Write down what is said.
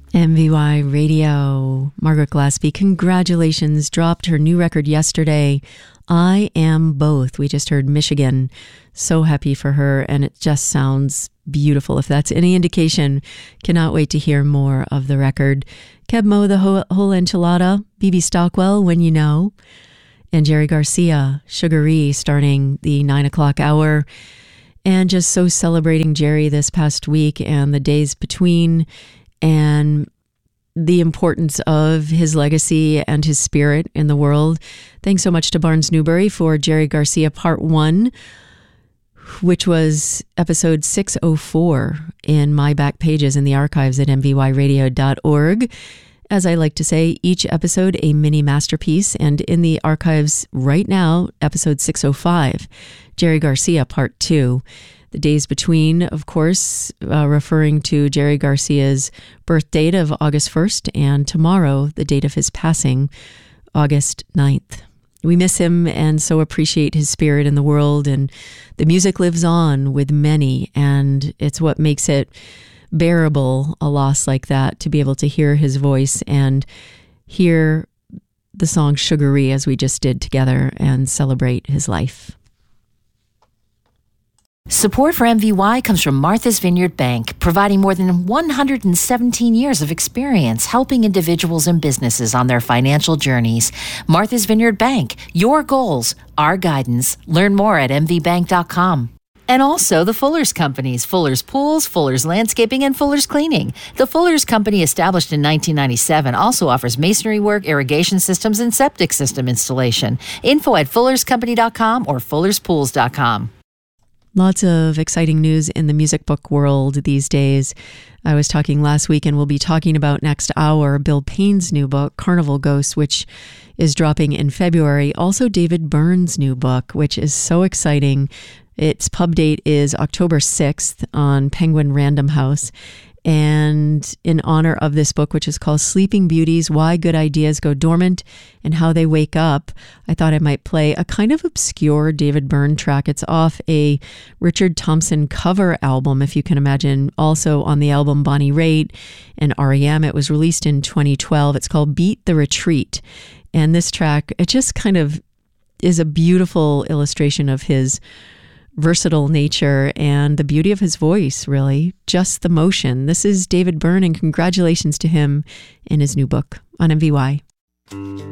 MVY Radio. Margaret Glaspie, congratulations, dropped her new record yesterday. I Am Both. We just heard Michigan. So happy for her, and it just sounds beautiful. If that's any indication, cannot wait to hear more of the record. Kebmo, the whole enchilada, BB Stockwell, When You Know, and Jerry Garcia, Sugaree, starting the 9 o'clock hour. And just so celebrating Jerry this past week and the days between, and the importance of his legacy and his spirit in the world. Thanks so much to Barnes Newbury for Jerry Garcia Part 1, which was episode 604 in my back pages in the archives at mvyradio.org. As I like to say, each episode a mini masterpiece, and in the archives right now, episode 605, Jerry Garcia Part 2. The days between, of course, referring to Jerry Garcia's birth date of August 1st, and tomorrow, the date of his passing, August 9th. We miss him and so appreciate his spirit in the world, and the music lives on with many, and it's what makes it bearable, a loss like that, to be able to hear his voice and hear the song Sugaree as we just did together and celebrate his life. Support for MVY comes from Martha's Vineyard Bank, providing more than 117 years of experience helping individuals and businesses on their financial journeys. Martha's Vineyard Bank, your goals, our guidance. Learn more at mvbank.com. And also the Fuller's Companies, Fuller's Pools, Fuller's Landscaping, and Fuller's Cleaning. The Fuller's Company, established in 1997, also offers masonry work, irrigation systems, and septic system installation. Info at fullerscompany.com or fullerspools.com. Lots of exciting news in the music book world these days. I was talking last week, and we'll be talking about next hour, Bill Payne's new book, Carnival Ghosts, which is dropping in February. Also, David Byrne's new book, which is so exciting. Its pub date is October 6th on Penguin Random House. And in honor of this book, which is called Sleeping Beauties, Why Good Ideas Go Dormant and How They Wake Up, I thought I might play a kind of obscure David Byrne track. It's off a Richard Thompson cover album, if you can imagine, also on the album Bonnie Raitt and R.E.M. It was released in 2012. It's called Beat the Retreat. And this track, it just kind of is a beautiful illustration of his versatile nature and the beauty of his voice, really. Just the motion. This is David Byrne, and congratulations to him in his new book on MVY.